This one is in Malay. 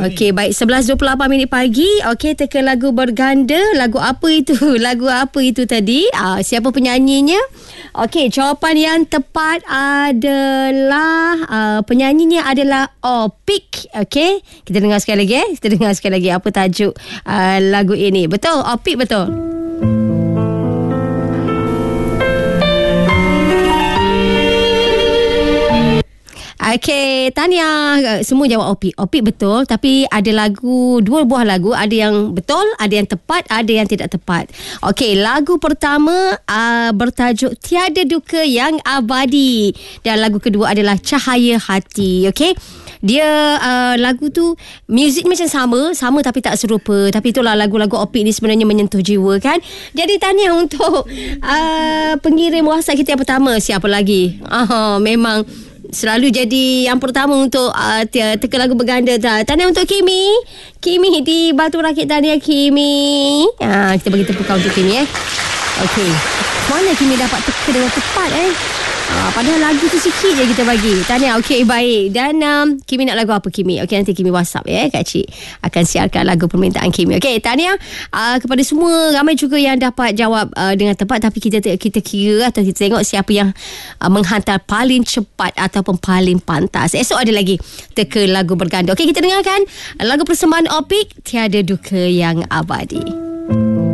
Okey, baik. 11.28 minit pagi. Okey, teka lagu berganda. Lagu apa itu? Lagu apa itu tadi? Siapa penyanyinya? Okey, jawapan yang tepat adalah penyanyinya adalah Opik. Okey, kita dengar sekali lagi. Kita dengar sekali lagi apa tajuk lagu ini. Betul? Opik betul? Okey, tahniah. Semua jawab Opik. Opik betul, tapi ada lagu, dua buah lagu, ada yang betul, ada yang tepat, ada yang tidak tepat. Okey, lagu pertama bertajuk Tiada Duka Yang Abadi dan lagu kedua adalah Cahaya Hati. Okey. Dia lagu tu muzik macam sama tapi tak serupa. Tapi itulah lagu-lagu Opik ni sebenarnya menyentuh jiwa kan. Jadi tahniah untuk pengirim WhatsApp kita yang pertama. Siapa lagi? Memang selalu jadi yang pertama untuk teka lagu berganda. Tahniah untuk Kimi di Batu Rakit. Tahniah Kimi. Kita bagi tepukan untuk Kimi Okey, mana Kimi dapat teka dengan tepat padahal lagu tu sikit je kita bagi. Tahniah. Okey, baik. Dan Kimi nak lagu apa Kimi? Okey, nanti Kimi WhatsApp Kak Cik akan siarkan lagu permintaan Kimi. Okey, tahniah kepada semua. Ramai juga yang dapat jawab dengan tepat, tapi kita kira atau kita tengok siapa yang menghantar paling cepat ataupun paling pantas. Esok ada lagi teka lagu berganda. Okey, kita dengarkan lagu persembahan Opik, Tiada Duka Yang Abadi.